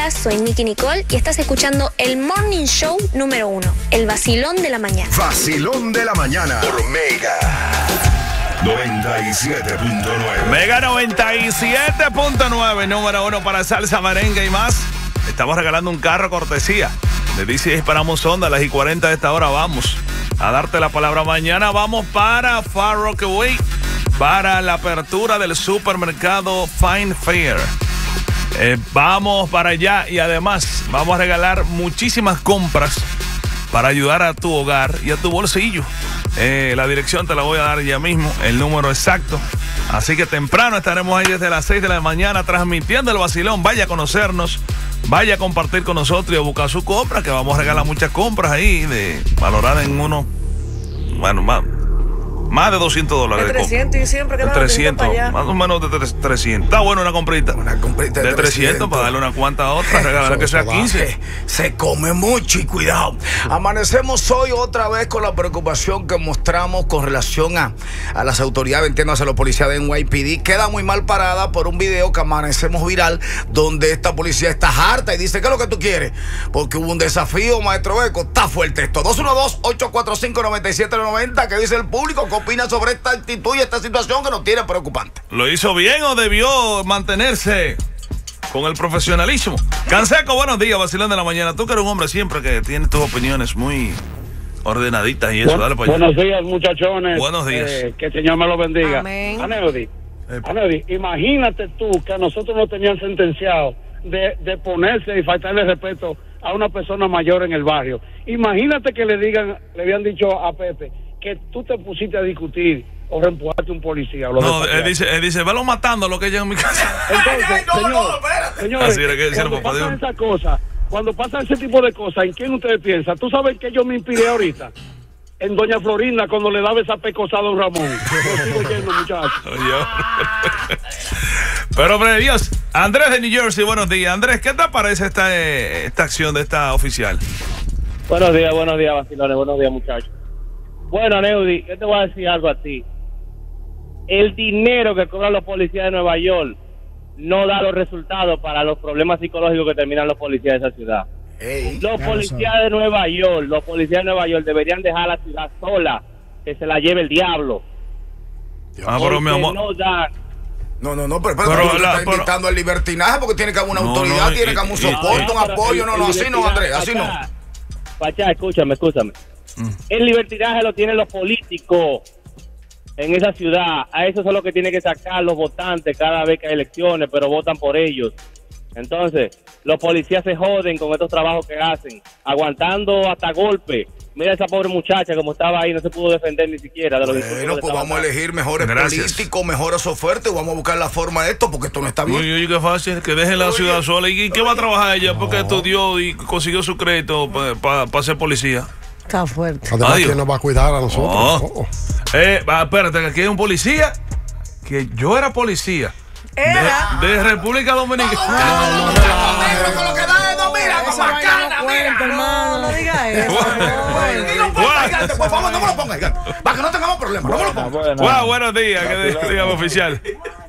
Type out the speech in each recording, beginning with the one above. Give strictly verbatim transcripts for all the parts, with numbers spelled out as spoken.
días, soy Nicky Nicole y estás escuchando el Morning Show número uno, el vacilón de la mañana. Vacilón de la mañana por Mega noventa y siete punto nueve. Mega noventa y siete punto nueve, número uno para salsa, merengue y más. Estamos regalando un carro cortesía de D C Paramos Honda a las y cuarenta de esta hora. Vamos a darte la palabra mañana. Vamos para Far Rockaway, para la apertura del supermercado Fine Fair. Eh, vamos para allá y además vamos a regalar muchísimas compras para ayudar a tu hogar y a tu bolsillo. Eh, la dirección te la voy a dar ya mismo, el número exacto. Así que temprano estaremos ahí desde las seis de la mañana transmitiendo el vacilón. Vaya a conocernos, vaya a compartir con nosotros y a buscar su compra, que vamos a regalar muchas compras ahí de valoradas en uno, bueno, más, más de doscientos dólares. De trescientos y siempre que de trescientos, más o menos de trescientos. Está bueno una comprita. Una comprita de, de trescientos para darle una cuanta a otra, regalar que sea quince. Se come mucho y cuidado. Amanecemos hoy otra vez con la preocupación que mostramos con relación a, a las autoridades, entiéndase, a los policías de N Y P D. Queda muy mal parada por un video que amanecemos viral donde esta policía está harta y dice: ¿qué es lo que tú quieres? Porque hubo un desafío, maestro Beco. Está fuerte esto. dos uno dos, ocho cuatro cinco, nueve siete nueve cero. ¿Qué dice el público? ¿Qué opina sobre esta actitud y esta situación que nos tiene preocupante? ¿Lo hizo bien o debió mantenerse con el profesionalismo? Canseco, buenos días, vacilón de la mañana. Tú que eres un hombre siempre que tiene tus opiniones muy ordenaditas y eso. Bueno, dale para allá. Buenos días, muchachones. Buenos días. Eh, que el Señor me lo bendiga. Amén. Aneudi, Aneudi, imagínate tú que a nosotros nos tenían sentenciado de, de ponerse y faltarle respeto a una persona mayor en el barrio. Imagínate que le digan, le habían dicho a Pepe que tú te pusiste a discutir o reempujaste un policía. O lo no, él dice, él dice, velo matando lo que hay en mi casa. Entonces, ay, ay, no, señor, no, espérate. señores, Así era que decía el cuando papá de pasan uno. esas cosas, cuando pasan ese tipo de cosas, ¿en quién ustedes piensan? ¿Tú sabes que yo me inspiré ahorita? En doña Florinda, cuando le daba esa pecosada a don Ramón. Yo sigo yendo, muchachos. Pero, hombre de Dios, Andrés de New Jersey, buenos días. Andrés, ¿qué te parece esta, eh, esta acción de esta oficial? Buenos días, buenos días, vacilones, buenos días, muchachos. Bueno, Neudi, yo te voy a decir algo a ti. El dinero que cobran los policías de Nueva York no da los resultados para los problemas psicológicos que terminan los policías de esa ciudad. Hey, los policías de Nueva York, los policías de Nueva York deberían dejar la ciudad sola, que se la lleve el diablo. Ah, pero mi amor. No dan. No, no, no, pero, pero, pero tú la, estás pero, invitando al libertinaje porque tiene que haber una no, autoridad, no, tiene y, que haber un y, soporte, y, un apoyo. No, no, así no, Andrés, así no. Pachá, escúchame, escúchame. Mm. El libertinaje lo tienen los políticos en esa ciudad. A eso son los que tienen que sacar los votantes cada vez que hay elecciones, pero votan por ellos. Entonces, los policías se joden con estos trabajos que hacen, aguantando hasta golpe. Mira esa pobre muchacha como estaba ahí, no se pudo defender ni siquiera de los Bueno, pues vamos a elegir mejores Gracias. políticos, mejores ofertas y vamos a buscar la forma de esto porque esto no está bien. Oye, oye, qué fácil, que dejen la ciudad sola. ¿Y qué va a trabajar ella? Porque no. estudió y consiguió su crédito para pa, pa ser policía. Está fuerte. Además, ¿quién nos va a cuidar a nosotros? Oh. Oh. Eh, va, espérate, que aquí hay un policía que yo era policía. Era. De, de República Dominicana. No, no, no, no, con lo que da de no, mira, con bacana, mira. Hermano, no digas eso. Por favor, no me lo pongas, gigante. Para que no tengamos problemas, no me lo pongas. Wow, buenos días, que dígame, oficial.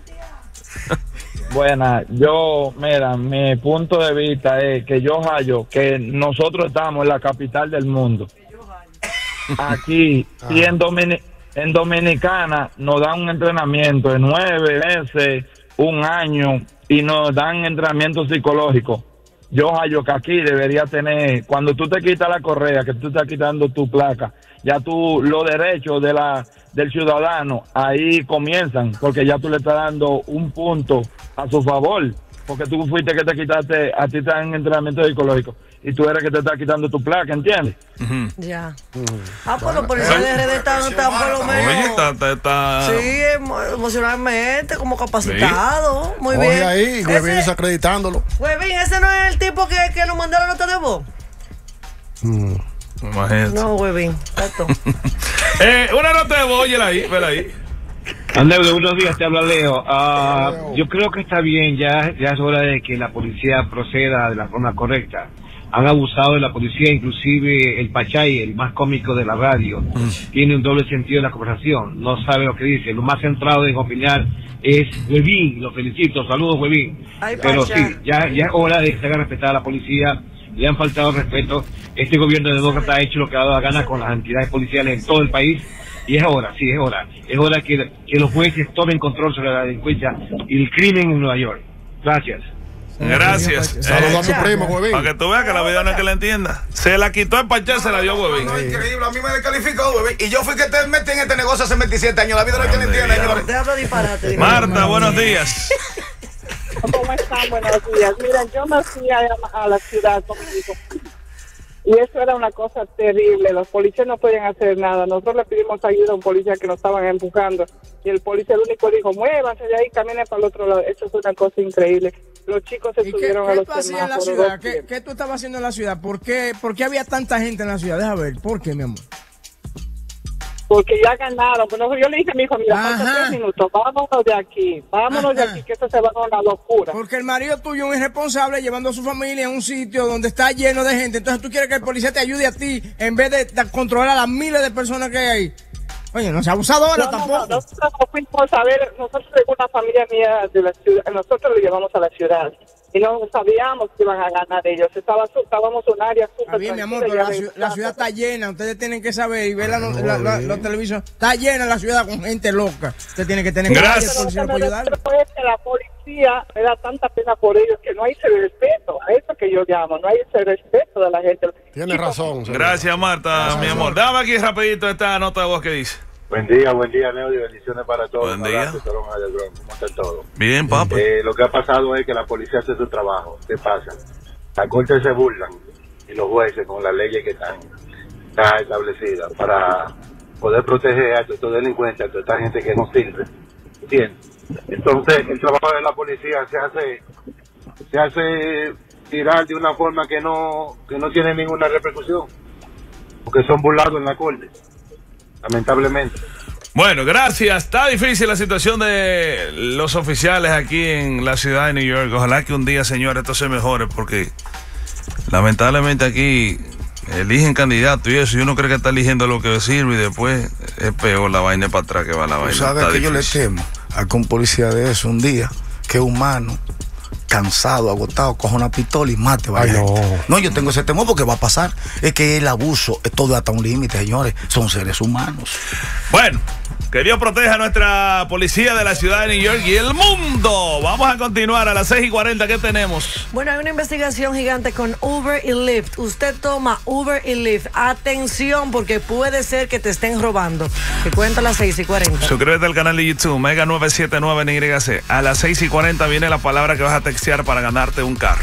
Buena, yo, mira, mi punto de vista es que yo hallo que nosotros estamos en la capital del mundo. Aquí, y en, Domini- en Dominicana nos dan un entrenamiento de nueve meses, un año, y nos dan entrenamiento psicológico. Yo hallo que aquí debería tener, cuando tú te quitas la correa, que tú estás quitando tu placa, ya tú, los derechos de la del ciudadano, ahí comienzan, porque ya tú le estás dando un punto a su favor, porque tú fuiste que te quitaste, a ti te dan entrenamiento psicológico, y tú eres que te estás quitando tu placa, ¿entiendes? Uh-huh. Ya. Uh-huh. Ah, pues los policías de R D están, están por lo menos. Oye, está, está, está... Sí, emocionalmente, como capacitado. Sí. Muy Oye, bien. ahí, Huevín desacreditándolo. Huevín, ese no es el tipo que, que nos mandó la nota de voz. Mm. Imagínate. No, Huevín, exacto. eh, una nota de voz, óyela ahí, vela ahí. Andrés, de buenos días, te habla Leo. Uh, yo creo que está bien, ya, ya es hora de que la policía proceda de la forma correcta. han abusado de la policía, inclusive el Pachay, el más cómico de la radio, mm. tiene un doble sentido en la conversación, no sabe lo que dice, lo más centrado en opinar es Huevín, lo felicito, saludos Huevín. Ay, pero Pacha. sí, ya, ya es hora de que se haga respetar a la policía, le han faltado respeto, este gobierno de Demócrata ha hecho lo que ha dado la gana con las entidades policiales en todo el país, y es hora, sí, es hora, es hora que, que los jueces tomen control sobre la delincuencia y el crimen en Nueva York. Gracias. Gracias. Saludos a su primo, Huevín. Para que tú veas que la vida no es que la entienda. Se la quitó el Pachá, se la dio Huevín. No, no, increíble. A mí me descalificó, Huevín. Y yo fui que te metí en este negocio hace veintisiete años. La vida no es que la entienda, señores. Te hablo disparate. Marta, buenos días. ¿Cómo están? Buenos días. Mira, yo me fui a, a la ciudad con mi hijo. Y eso era una cosa terrible. Los policías no podían hacer nada. Nosotros le pedimos ayuda a un policía que nos estaban empujando. Y el policía el único dijo, muévanse de ahí, caminen para el otro lado. Eso es una cosa increíble. Los chicos se subieron qué, a los qué hacías en la ciudad? ¿Qué, ¿Qué tú estabas haciendo en la ciudad? ¿Por qué, ¿Por qué había tanta gente en la ciudad? Deja ver. ¿Por qué, mi amor? Porque ya ganaron. Bueno, yo le dije a mi hijo, mira, falta tres minutos, vámonos de aquí, vámonos Ajá. de aquí, que esto se va a una locura. Porque el marido tuyo es un irresponsable llevando a su familia a un sitio donde está lleno de gente, entonces tú quieres que el policía te ayude a ti en vez de, de controlar a las miles de personas que hay ahí. Oye, no sea abusadora no, tampoco. No, no, nosotros fuimos a ver, nosotros tenemos una familia mía de la ciudad, nosotros lo llevamos a la ciudad. Y no sabíamos que iban a ganar ellos. Estaba, estábamos en un área súper bien, mi amor, pero la, ciudad, la ciudad está llena. Ustedes tienen que saber y ver la, no, la, la, los televisores. Está llena la ciudad con gente loca. Usted tiene que tener cuidado. Gracias. Pero lo que me es que la policía me da tanta pena por ellos que no hay ese respeto. A eso que yo llamo. No hay ese respeto de la gente. Tiene razón. Señor. Gracias, Marta, Gracias, mi amor. Dame aquí rapidito esta nota de voz que dice. Buen día, buen día, Neo, y bendiciones para todos. Buen día. ¿Cómo está todo? Bien, papá. Eh, lo que ha pasado es que la policía hace su trabajo. ¿Qué pasa? Las cortes se burlan y los jueces con las leyes que están, están establecidas para poder proteger a estos delincuentes, a toda esta gente que no sirve. ¿Entiendes? Entonces, el trabajo de la policía se hace se hace tirar de una forma que no que no tiene ninguna repercusión, porque son burlados en la corte. Lamentablemente. Bueno, gracias. Está difícil la situación de los oficiales aquí en la ciudad de New York. Ojalá que un día, señores, esto se mejore, porque lamentablemente aquí eligen candidatos y eso, y uno cree que está eligiendo lo que sirve y después es peor la vaina para atrás que va la vaina. ¿Sabes que yo le temo a que un policía de eso un día, que es humano, cansado, agotado, coja una pistola y mate? Ay, no. no, yo tengo ese temor porque va a pasar. Es que el abuso es todo hasta un límite, señores. Son seres humanos. Bueno, que Dios proteja a nuestra policía de la ciudad de New York y el mundo. Vamos a continuar a las seis y cuarenta. ¿Qué tenemos? Bueno, hay una investigación gigante con Uber y Lyft. Usted toma Uber y Lyft. Atención, porque puede ser que te estén robando. Que cuenta a las seis y cuarenta. Suscríbete al canal de YouTube, Mega nueve siete nueve en Y C. A las seis y cuarenta viene la palabra que vas a textear para ganarte un carro.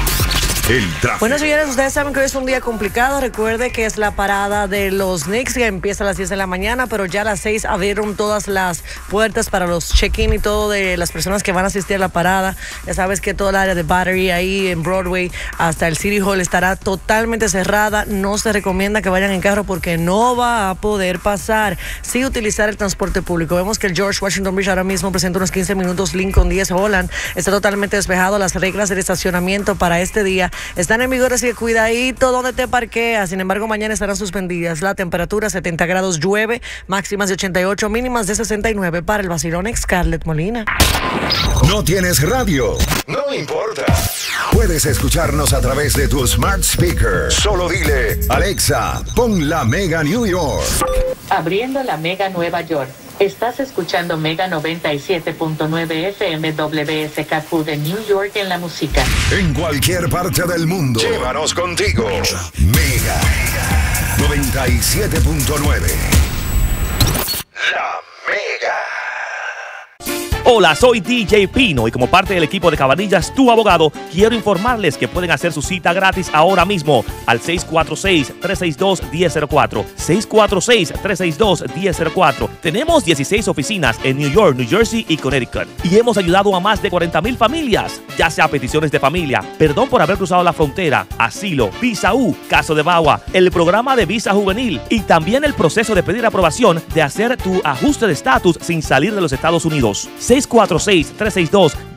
El tráfico. Bueno, señores, ustedes saben que hoy es un día complicado. Recuerde que es la parada de los Knicks, que empieza a las diez de la mañana, pero ya a las seis abrieron todas las puertas para los check-in y todo de las personas que van a asistir a la parada. Ya sabes que toda el área de Battery ahí en Broadway hasta el City Hall estará totalmente cerrada. No se recomienda que vayan en carro porque no va a poder pasar. Sí utilizar el transporte público. Vemos que el George Washington Bridge ahora mismo presenta unos quince minutos. Lincoln diez Holland está totalmente despejado. Las reglas del estacionamiento para este día están en vigor, así que cuidadito donde te parqueas. Sin embargo, mañana estarán suspendidas. La temperatura setenta grados, llueve, máximas de ochenta y ocho, mínimas de sesenta y nueve. Para el vacilón, Scarlett Molina. ¿No tienes radio? No importa. Puedes escucharnos a través de tu smart speaker. Solo dile, Alexa, pon la Mega New York. Abriendo la Mega Nueva York. Estás escuchando Mega noventa y siete punto nueve F M W S K Q de New York en la música. En cualquier parte del mundo. Llévanos contigo. Mega noventa y siete punto nueve. La Mega. Hola, soy D J Pino y como parte del equipo de Cabanillas, tu abogado, quiero informarles que pueden hacer su cita gratis ahora mismo al seis cuatro seis, tres seis dos, uno cero cero cuatro. seis cuatro seis, tres seis dos, uno cero cero cuatro. Tenemos dieciséis oficinas en New York, New Jersey y Connecticut y hemos ayudado a más de cuarenta mil familias, ya sea peticiones de familia, perdón por haber cruzado la frontera, asilo, visa U, caso de Bawa, el programa de visa juvenil y también el proceso de pedir aprobación de hacer tu ajuste de estatus sin salir de los Estados Unidos. seis cuatro seis, tres seis dos, uno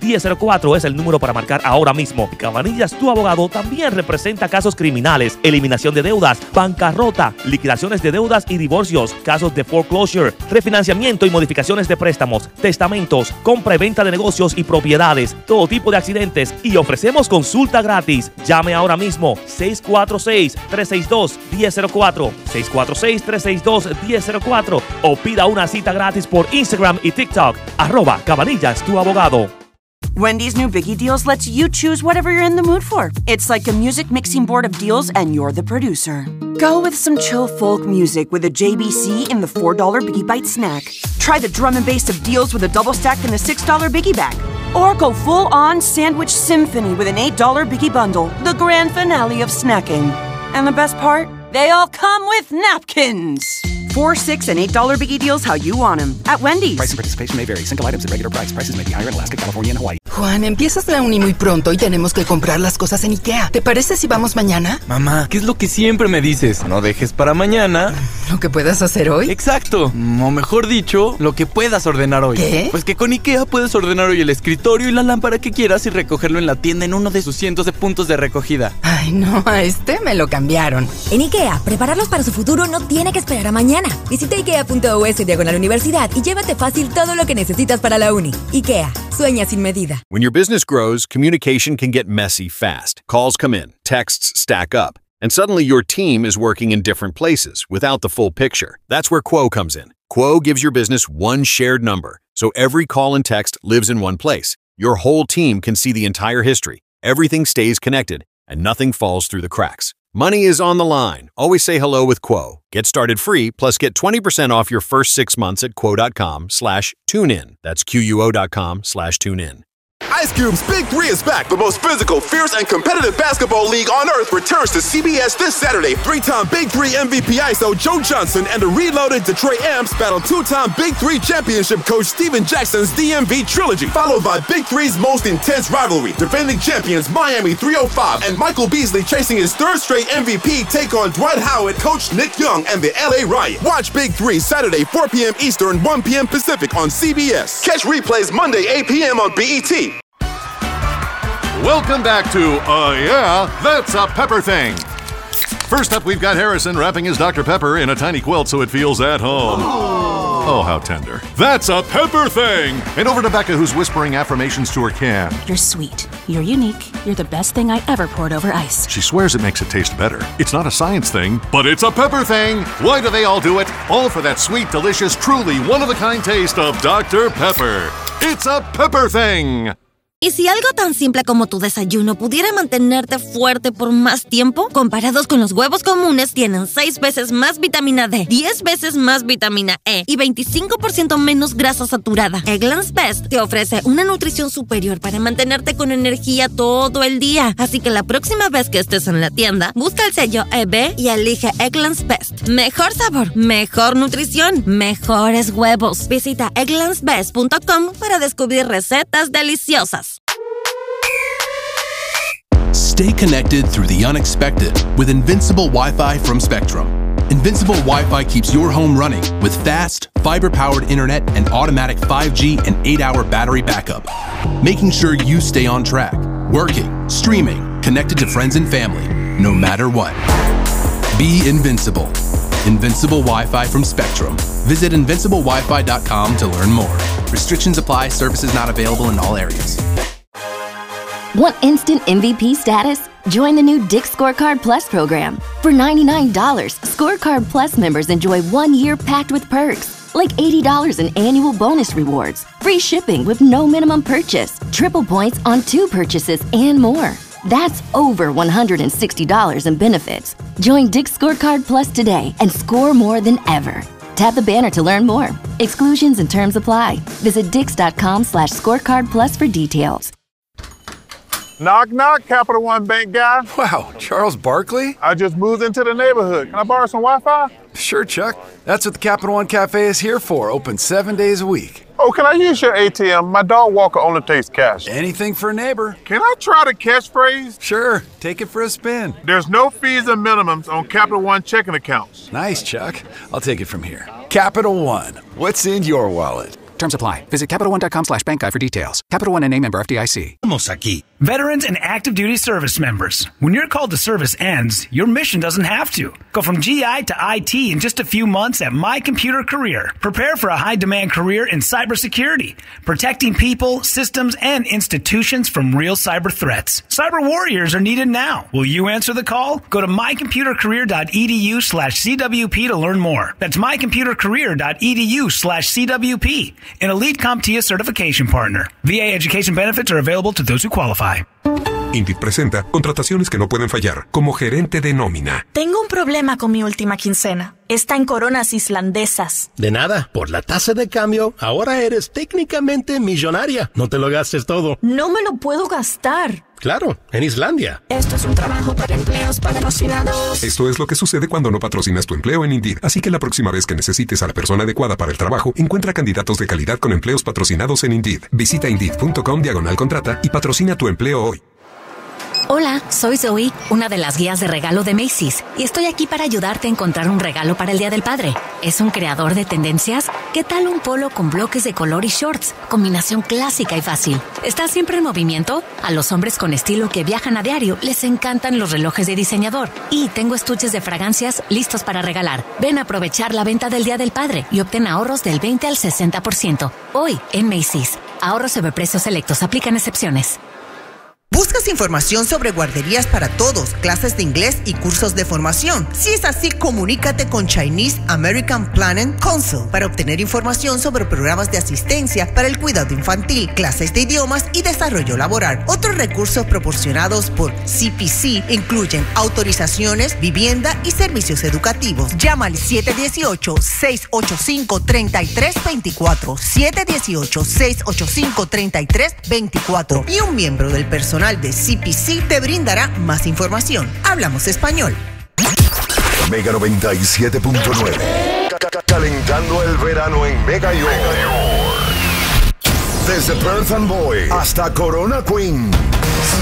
diez cero cuatro es el número para marcar ahora mismo. Cabanillas, tu abogado, también representa casos criminales, eliminación de deudas, bancarrota, liquidaciones de deudas y divorcios, casos de foreclosure, refinanciamiento y modificaciones de préstamos, testamentos, compra y venta de negocios y propiedades, todo tipo de accidentes, y ofrecemos consulta gratis. Llame ahora mismo seis cuatro seis, tres seis dos, uno cero cero cuatro, seis cuatro seis, tres seis dos, uno cero cero cuatro o pida una cita gratis por Instagram y TikTok, arroba Cabanillas, tu abogado. Wendy's new Biggie Deals lets you choose whatever you're in the mood for. It's like a music mixing board of deals and you're the producer. Go with some chill folk music with a J B C in the four dollar Biggie Bite snack. Try the drum and bass of deals with a double stack in the six dollar Biggie Bag. Or go full-on sandwich symphony with an eight dollar Biggie Bundle, the grand finale of snacking. And the best part? They all come with napkins. Four, six, and eight dollar Biggie Deals how you want them at Wendy's. Price and participation may vary. Single items at regular price. Prices may be higher in Alaska, California, and Hawaii. Juan, empiezas la uni muy pronto y tenemos que comprar las cosas en IKEA. ¿Te parece si vamos mañana? Mamá, ¿qué es lo que siempre me dices? No dejes para mañana ¿lo que puedas hacer hoy? Exacto. O mejor dicho, lo que puedas ordenar hoy. ¿Qué? Pues que con IKEA puedes ordenar hoy el escritorio y la lámpara que quieras y recogerlo en la tienda en uno de sus cientos de puntos de recogida. Ay, no, a este me lo cambiaron. En IKEA, prepararlos para su futuro no tiene que esperar a mañana. Visita ikea.us diagonal universidad y llévate fácil todo lo que necesitas para la uni. IKEA, sueña sin medida. When your business grows, communication can get messy fast. Calls come in, texts stack up, and suddenly your team is working in different places without the full picture. That's where Quo comes in. Quo gives your business one shared number, so every call and text lives in one place. Your whole team can see the entire history. Everything stays connected, and nothing falls through the cracks. Money is on the line. Always say hello with Quo. Get started free, plus get twenty percent off your first six months at quo.com slash tune in. That's quo.com slash tune in. Ice Cube's Big Three is back. The most physical, fierce, and competitive basketball league on earth returns to C B S this Saturday. Three-time Big Three M V P I S O Joe Johnson and the reloaded Detroit Amps battle two-time Big Three championship coach Steven Jackson's D M V trilogy, followed by Big Three's most intense rivalry. Defending champions Miami three oh five and Michael Beasley chasing his third straight M V P take on Dwight Howard, coach Nick Young, and the L A Riot. Watch Big Three Saturday four p.m. Eastern, one p.m. Pacific on C B S. Catch replays Monday eight p.m. on B E T. Welcome back to Uh Yeah, That's a Pepper Thing. First up, we've got Harrison wrapping his Doctor Pepper in a tiny quilt so it feels at home. Oh, how tender. That's a Pepper Thing! And over to Becca, who's whispering affirmations to her can. You're sweet. You're unique. You're the best thing I ever poured over ice. She swears it makes it taste better. It's not a science thing, but it's a Pepper Thing! Why do they all do it? All for that sweet, delicious, truly one-of-a-kind taste of Doctor Pepper. It's a Pepper Thing! ¿Y si algo tan simple como tu desayuno pudiera mantenerte fuerte por más tiempo? Comparados con los huevos comunes, tienen seis veces más vitamina D, diez veces más vitamina E y veinticinco por ciento menos grasa saturada. Eggland's Best te ofrece una nutrición superior para mantenerte con energía todo el día. Así que la próxima vez que estés en la tienda, busca el sello E B y elige Eggland's Best. Mejor sabor, mejor nutrición, mejores huevos. Visita egglands best punto com para descubrir recetas deliciosas. Stay connected through the unexpected with Invincible Wi-Fi from Spectrum. Invincible Wi-Fi keeps your home running with fast, fiber-powered internet and automatic five G and eight hour battery backup, making sure you stay on track, working, streaming, connected to friends and family, no matter what. Be invincible. Invincible Wi-Fi from Spectrum. Visit invincible wi fi dot com to learn more. Restrictions apply. Services not available in all areas. Want instant M V P status? Join the new Dick's Scorecard Plus program. For ninety-nine dollars, Scorecard Plus members enjoy one year packed with perks, like eighty dollars in annual bonus rewards, free shipping with no minimum purchase, triple points on two purchases, and more. That's over one hundred sixty dollars in benefits. Join Dick's Scorecard Plus today and score more than ever. Tap the banner to learn more. Exclusions and terms apply. Visit dix.com slash scorecard plus for details. Knock, knock, Capital One Bank guy. Wow, Charles Barkley? I just moved into the neighborhood. Can I borrow some Wi-Fi? Sure, Chuck. That's what the Capital One Cafe is here for, open seven days a week. Oh, can I use your A T M? My dog walker only takes cash. Anything for a neighbor. Can I try the catchphrase? Sure, take it for a spin. There's no fees and minimums on Capital One checking accounts. Nice, Chuck. I'll take it from here. Capital One, what's in your wallet? Terms apply. Visit CapitalOne.com slash bank guide for details. Capital One N A member F D I C. Vamos aquí. Veterans and active duty service members. When your call to service ends, your mission doesn't have to. Go from G I to I T in just a few months at My Computer Career. Prepare for a high-demand career in cybersecurity, protecting people, systems, and institutions from real cyber threats. Cyber warriors are needed now. Will you answer the call? Go to mycomputercareer.edu slash CWP to learn more. That's mycomputercareer.edu slash CWP, an Elite CompTIA certification partner. V A education benefits are available to those who qualify. Indeed presenta contrataciones que no pueden fallar, como gerente de nómina. Tengo un problema con mi última quincena. Está en coronas islandesas. De nada, por la tasa de cambio, ahora eres técnicamente millonaria. No te lo gastes todo. No me lo puedo gastar. Claro, en Islandia. Esto es un trabajo para empleos patrocinados. Esto es lo que sucede cuando no patrocinas tu empleo en Indeed. Así que la próxima vez que necesites a la persona adecuada para el trabajo, encuentra candidatos de calidad con empleos patrocinados en Indeed. Visita Indeed.com diagonal contrata y patrocina tu empleo hoy. Hola, soy Zoe, una de las guías de regalo de Macy's, y estoy aquí para ayudarte a encontrar un regalo para el Día del Padre. ¿Es un creador de tendencias? ¿Qué tal un polo con bloques de color y shorts? Combinación clásica y fácil. ¿Estás siempre en movimiento? A los hombres con estilo que viajan a diario les encantan los relojes de diseñador. Y tengo estuches de fragancias listos para regalar. Ven a aprovechar la venta del Día del Padre y obtén ahorros del veinte al sesenta por ciento. Hoy en Macy's. Ahorros sobre precios selectos. Aplican excepciones. ¿Buscas información sobre guarderías para todos, clases de inglés y cursos de formación? Si es así, comunícate con Chinese American Planning Council para obtener información sobre programas de asistencia para el cuidado infantil, clases de idiomas y desarrollo laboral. Otros recursos proporcionados por C P C incluyen autorizaciones, vivienda y servicios educativos. Llama al siete uno ocho, seis ocho cinco, tres tres dos cuatro, siete uno ocho, seis ocho cinco, tres tres dos cuatro y un miembro del personal de C P C te brindará más información. Hablamos español. Mega noventa y siete punto nueve. Calentando el verano en Mega York. Desde Perth Amboy hasta Corona Queen.